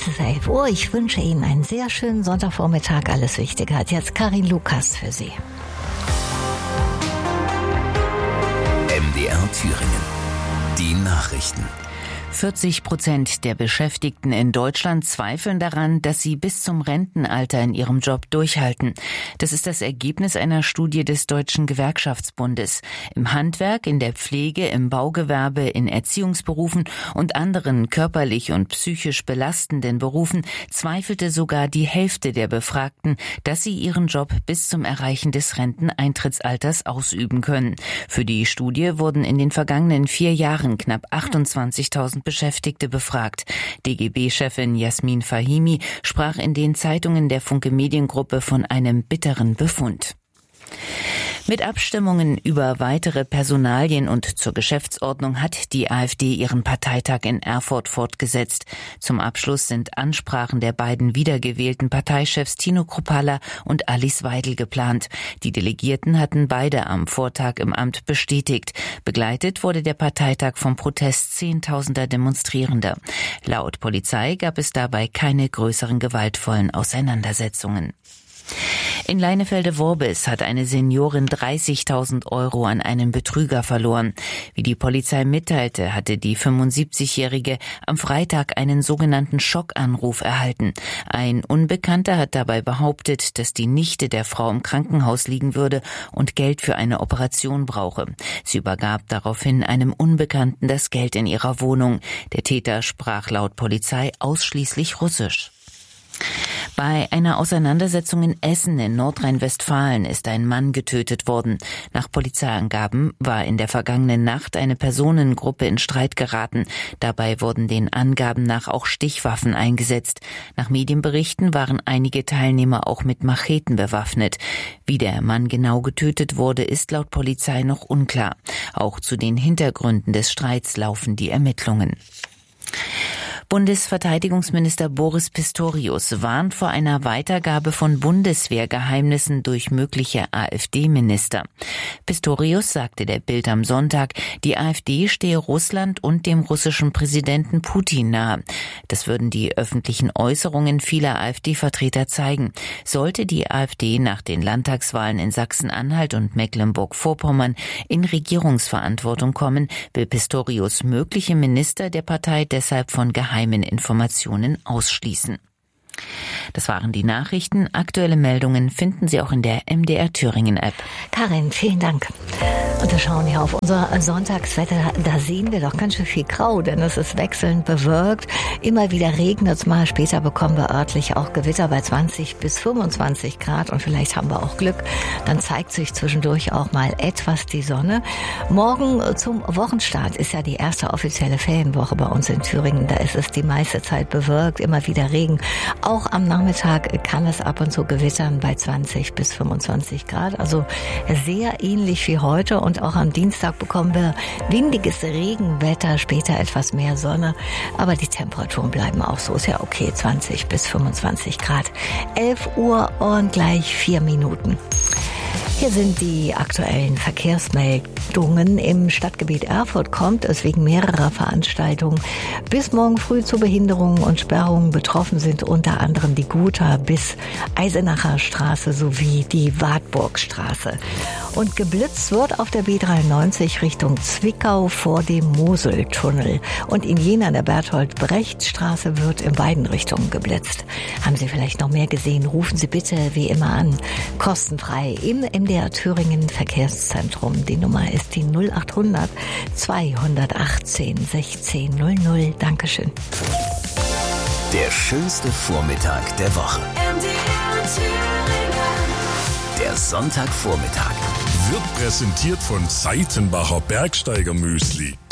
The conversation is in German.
ist 11 Uhr. Ich wünsche Ihnen einen sehr schönen Sonntagvormittag. Alles Wichtige hat jetzt Karin Lukas für Sie. MDR Thüringen. Die Nachrichten. 40% der Beschäftigten in Deutschland zweifeln daran, dass sie bis zum Rentenalter in ihrem Job durchhalten. Das ist das Ergebnis einer Studie des Deutschen Gewerkschaftsbundes. Im Handwerk, in der Pflege, im Baugewerbe, in Erziehungsberufen und anderen körperlich und psychisch belastenden Berufen zweifelte sogar die Hälfte der Befragten, dass sie ihren Job bis zum Erreichen des Renteneintrittsalters ausüben können. Für die Studie wurden in den vergangenen 4 Jahren knapp 28.000 Beschäftigte befragt. DGB-Chefin Jasmin Fahimi sprach in den Zeitungen der Funke Mediengruppe von einem bitteren Befund. Mit Abstimmungen über weitere Personalien und zur Geschäftsordnung hat die AfD ihren Parteitag in Erfurt fortgesetzt. Zum Abschluss sind Ansprachen der beiden wiedergewählten Parteichefs Tino Kruppalla und Alice Weidel geplant. Die Delegierten hatten beide am Vortag im Amt bestätigt. Begleitet wurde der Parteitag vom Protest Zehntausender Demonstrierender. Laut Polizei gab es dabei keine größeren gewaltvollen Auseinandersetzungen. In Leinefelde-Worbis hat eine Seniorin 30.000 € an einen Betrüger verloren. Wie die Polizei mitteilte, hatte die 75-Jährige am Freitag einen sogenannten Schockanruf erhalten. Ein Unbekannter hat dabei behauptet, dass die Nichte der Frau im Krankenhaus liegen würde und Geld für eine Operation brauche. Sie übergab daraufhin einem Unbekannten das Geld in ihrer Wohnung. Der Täter sprach laut Polizei ausschließlich Russisch. Bei einer Auseinandersetzung in Essen in Nordrhein-Westfalen ist ein Mann getötet worden. Nach Polizeiangaben war in der vergangenen Nacht eine Personengruppe in Streit geraten. Dabei wurden den Angaben nach auch Stichwaffen eingesetzt. Nach Medienberichten waren einige Teilnehmer auch mit Macheten bewaffnet. Wie der Mann genau getötet wurde, ist laut Polizei noch unklar. Auch zu den Hintergründen des Streits laufen die Ermittlungen. Bundesverteidigungsminister Boris Pistorius warnt vor einer Weitergabe von Bundeswehrgeheimnissen durch mögliche AfD-Minister. Pistorius sagte der Bild am Sonntag, die AfD stehe Russland und dem russischen Präsidenten Putin nahe. Das würden die öffentlichen Äußerungen vieler AfD-Vertreter zeigen. Sollte die AfD nach den Landtagswahlen in Sachsen-Anhalt und Mecklenburg-Vorpommern in Regierungsverantwortung kommen, will Pistorius mögliche Minister der Partei deshalb von geheimen Informationen ausschließen. Das waren die Nachrichten. Aktuelle Meldungen finden Sie auch in der MDR Thüringen App. Karin, vielen Dank. Und wir schauen hier auf unser Sonntagswetter. Da sehen wir doch ganz schön viel Grau, denn es ist wechselnd bewölkt. Immer wieder regnet es mal. Später bekommen wir örtlich auch Gewitter bei 20 bis 25 Grad. Und vielleicht haben wir auch Glück. Dann zeigt sich zwischendurch auch mal etwas die Sonne. Morgen zum Wochenstart ist ja die erste offizielle Ferienwoche bei uns in Thüringen. Da ist es die meiste Zeit bewölkt, immer wieder Regen. Auch am Nachmittag kann es ab und zu gewittern bei 20 bis 25 Grad. Also sehr ähnlich wie heute. Und auch am Dienstag bekommen wir windiges Regenwetter, später etwas mehr Sonne. Aber die Temperaturen bleiben auch so. Ist ja okay, 20 bis 25 Grad. 11 Uhr und gleich 4 Minuten. Hier sind die aktuellen Verkehrsmeldungen. Im Stadtgebiet Erfurt kommt es wegen mehrerer Veranstaltungen bis morgen früh zu Behinderungen und Sperrungen. Betroffen sind unter anderem die Guter bis Eisenacher Straße sowie die Wartburgstraße. Und geblitzt wird auf der B93 Richtung Zwickau vor dem Moseltunnel. Und in Jena an der Bertolt-Brecht-Straße wird in beiden Richtungen geblitzt. Haben Sie vielleicht noch mehr gesehen? Rufen Sie bitte wie immer an. Kostenfrei im MDR Thüringen Verkehrszentrum. Die Nummer ist die 0800 218 1600. Dankeschön. Der schönste Vormittag der Woche. MDR Thüringen. Der Sonntagvormittag. Wird präsentiert von Seitenbacher Bergsteiger Müsli.